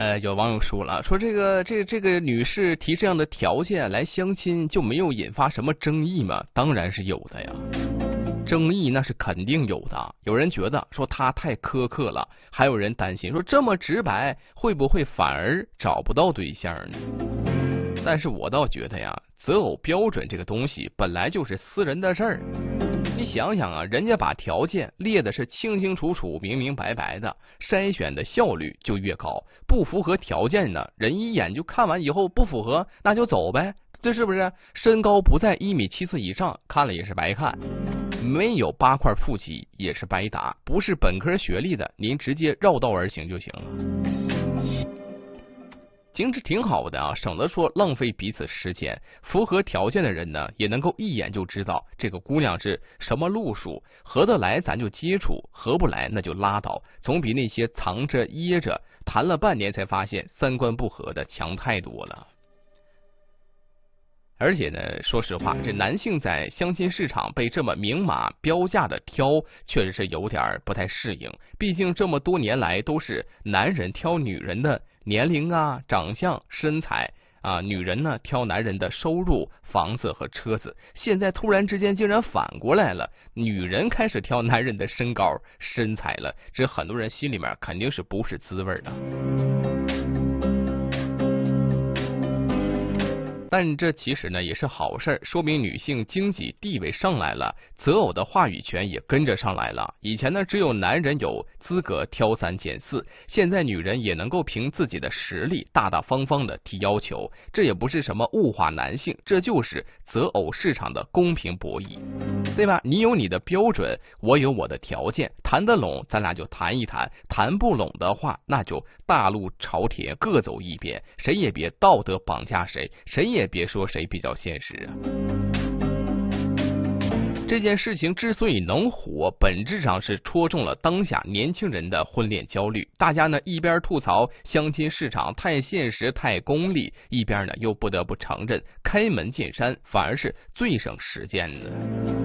有网友说了，说这个女士提这样的条件来相亲，就没有引发什么争议吗？当然是有的呀，争议那是肯定有的。有人觉得说她太苛刻了，还有人担心说这么直白会不会反而找不到对象呢？但是我倒觉得呀，择偶标准这个东西本来就是私人的事儿。你想想啊，人家把条件列的是清清楚楚、明明白白的，筛选的效率就越高。不符合条件的人一眼就看完以后不符合，那就走呗，这是不是？身高不在1.74米以上，看了也是白看。没有8块腹肌也是白打，不是本科学历的，您直接绕道而行就行了。其实挺好的啊，省得说浪费彼此时间。符合条件的人呢，也能够一眼就知道这个姑娘是什么路数，合得来咱就接触，合不来那就拉倒，总比那些藏着掖着谈了半年才发现三观不合的强太多了。而且呢，说实话，这男性在相亲市场被这么明码标价的挑，确实是有点不太适应。毕竟这么多年来都是男人挑女人的年龄啊、长相、身材啊，女人呢挑男人的收入、房子和车子。现在突然之间竟然反过来了，女人开始挑男人的身高、身材了，这很多人心里面肯定是不是滋味的。但这其实呢也是好事，说明女性经济地位上来了，择偶的话语权也跟着上来了。以前呢只有男人有资格挑三拣四，现在女人也能够凭自己的实力大大方方的提要求，这也不是什么物化男性，这就是择偶市场的公平博弈，对吧？你有你的标准，我有我的条件，谈得拢咱俩就谈一谈，谈不拢的话那就大路朝天各走一边，谁也别道德绑架谁，谁也别说谁比较现实啊。这件事情之所以能火，本质上是戳中了当下年轻人的婚恋焦虑。大家呢一边吐槽相亲市场太现实太功利，一边呢又不得不承认开门见山反而是最省时间的。